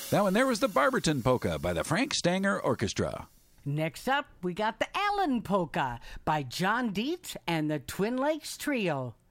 That one there was the Barberton Polka by the Frank Stanger Orchestra. Next up, we got the Allen Polka by John Dietz and the Twin Lakes Trio.